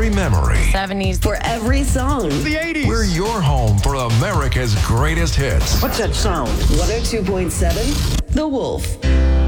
every memory. 70s. For every song. The 80s. We're your home for America's greatest hits. What's that sound? 102.7 The Wolf.